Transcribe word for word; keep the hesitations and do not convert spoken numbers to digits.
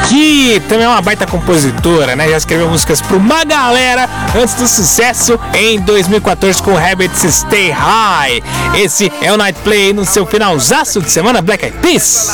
que também é uma baita compositora, né? Já escreveu músicas pra uma galera antes do sucesso em dois mil e quatorze com Habits Stay High. Esse é o Night Play no seu finalzaço de semana, Black Eyed Peas.